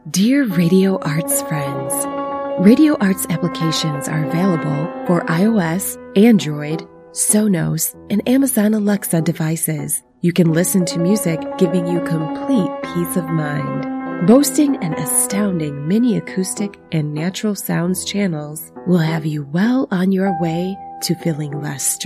Dear Radio Arts friends, Radio Arts applications are available for iOS, Android, Sonos, and Amazon Alexa devices. You can listen to music, giving you complete peace of mind. Boasting an astounding mini acoustic and natural sounds channels will have you well on your way to feeling less stressed